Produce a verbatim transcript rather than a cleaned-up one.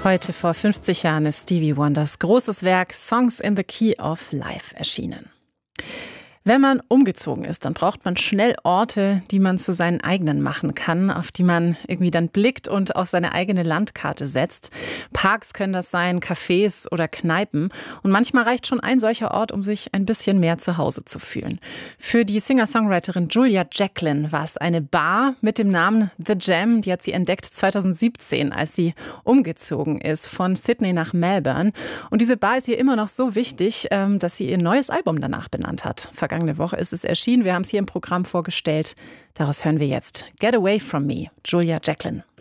Heute vor fünfzig Jahren ist Stevie Wonders großes Werk Songs in the Key of Life erschienen. Wenn man umgezogen ist, dann braucht man schnell Orte, die man zu seinen eigenen machen kann, auf die man irgendwie dann blickt und auf seine eigene Landkarte setzt. Parks können das sein, Cafés oder Kneipen. Und manchmal reicht schon ein solcher Ort, um sich ein bisschen mehr zu Hause zu fühlen. Für die Singer-Songwriterin Julia Jacklin war es eine Bar mit dem Namen The Jam. Die hat sie entdeckt zweitausendsiebzehn, als sie umgezogen ist von Sydney nach Melbourne. Und diese Bar ist ihr immer noch so wichtig, dass sie ihr neues Album danach benannt hat. Vergangene Woche ist es erschienen. Wir haben es hier im Programm vorgestellt. Daraus hören wir jetzt Get Away From Me, Julia Jacklin.